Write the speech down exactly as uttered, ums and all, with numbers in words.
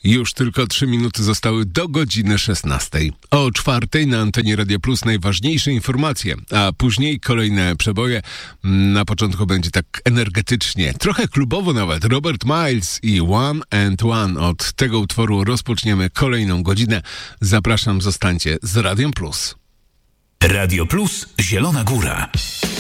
Już tylko trzy minuty zostały do godziny szesnastej. O czwartej na antenie Radia Plus najważniejsze informacje, a później kolejne przeboje. Na początku będzie tak energetycznie, trochę klubowo nawet. Robert Miles i One and One. Od tego utworu rozpoczniemy kolejną godzinę. Zapraszam, zostańcie z Radiem Plus. Radio Plus Zielona Góra.